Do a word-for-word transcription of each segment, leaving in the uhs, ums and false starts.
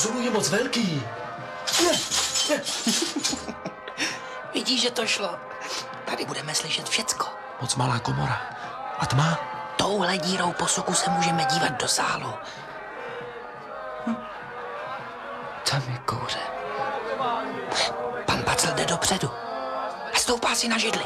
Zulu je moc velký. Vidíš, že to šlo. Tady budeme slyšet všecko. Moc malá komora. A tma? Touhle dírou posoku se můžeme dívat do sálu. Hm. Tam je kouře. Pan Pacl jde dopředu a stoupá si na židli.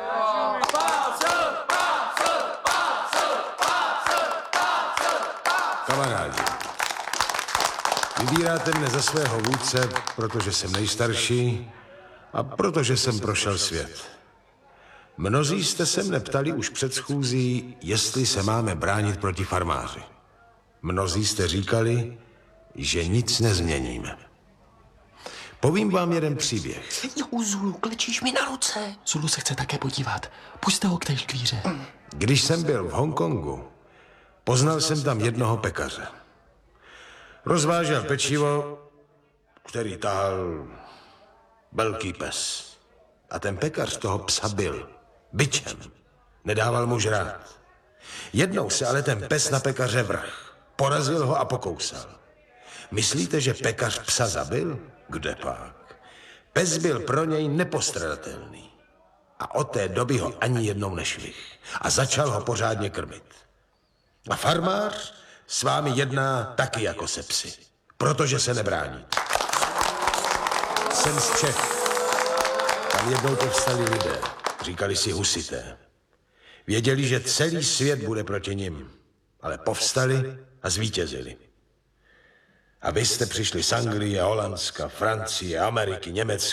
Kamarádi, vybíráte mne za svého vůdce, protože jsem nejstarší a protože jsem prošel svět. Mnozí jste se mne ptali už před schůzí, jestli se máme bránit proti farmáři. Mnozí jste říkali, že nic nezměníme. Povím vám jeden příběh. Jo, Zulu, klečíš mi na ruce. Zulu se chce také podívat. Pusťte ho k té škvíře. Když jsem byl v Hongkongu, poznal jsem tam jednoho pekaře. Rozvážel pečivo, který tahal velký pes. A ten pekař toho psa byl bičem. Nedával mu žrát. Jednou se ale ten pes na pekaře vrh. Porazil ho a pokousal. Myslíte, že pekař psa zabil? Kde pak? Pes byl pro něj nepostradatelný. A od té doby ho ani jednou nešvih. A začal ho pořádně krmit. A farmář s vámi jedná taky jako se psy. Protože se nebrání. Jsem z Čech. Tam jednou povstali lidé. Říkali si husité. Věděli, že celý svět bude proti nim. Ale povstali a zvítězili. A vy jste přišli z Anglie, Holandska, Francie, Ameriky, Německa.